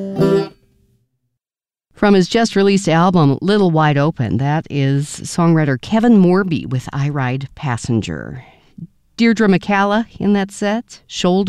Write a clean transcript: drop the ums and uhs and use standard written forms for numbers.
From his just-released album, Little Wide Open, that is songwriter Kevin Morby with I Ride Passenger. Deirdre McCalla in that set, Shoulder